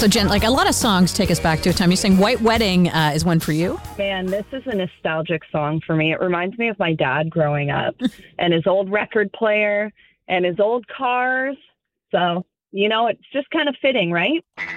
So, Jen, like a lot of songs take us back to a time. You're saying White Wedding is one for you? Man, this is a nostalgic song for me. It reminds me of my dad growing up and his old record player and his old cars. So, it's just kind of fitting, right?